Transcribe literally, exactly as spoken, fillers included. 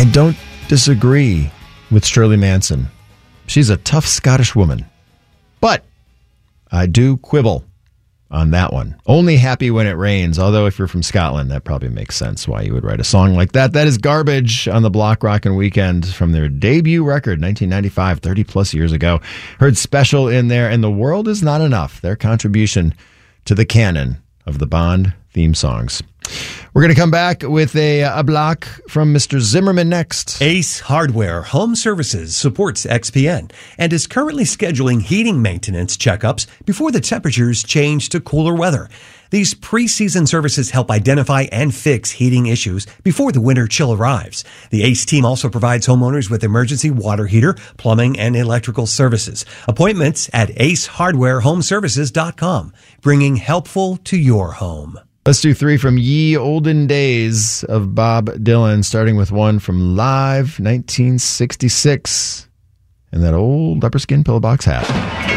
I don't disagree with Shirley Manson. She's a tough Scottish woman. But I do quibble on that one. Only Happy When It Rains, although if you're from Scotland, that probably makes sense why you would write a song like that. That is Garbage on the Block Rockin' Weekend from their debut record, nineteen ninety-five, thirty plus years ago. Heard Special in there, and The World Is Not Enough, their contribution to the canon of the Bond theme songs. We're going to come back with a, a block from Mister Zimmerman next. Ace Hardware Home Services supports X P N and is currently scheduling heating maintenance checkups before the temperatures change to cooler weather. These pre-season services help identify and fix heating issues before the winter chill arrives. The Ace team also provides homeowners with emergency water heater, plumbing, and electrical services. Appointments at ace hardware home services dot com, bringing helpful to your home. Let's do three from Ye Olden Days of Bob Dylan, starting with one from Live nineteen sixty-six and that old leopard skin pillowbox hat.